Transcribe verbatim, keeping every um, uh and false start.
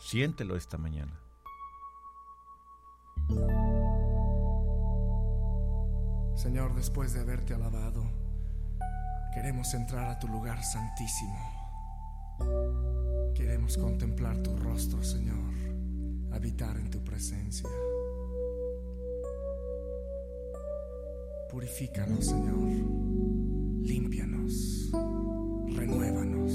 Siéntelo esta mañana. Señor, después de haberte alabado, queremos entrar a tu lugar santísimo. Queremos contemplar tu rostro, Señor, habitar en tu presencia. Purifícanos, Señor, límpianos, renuévanos.